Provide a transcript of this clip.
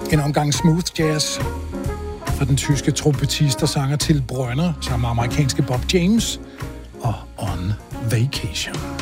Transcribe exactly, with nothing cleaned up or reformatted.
En omgang smooth jazz fra den tyske trompetist og sanger Till Brönner, sammen med amerikanske Bob James og On Vacation.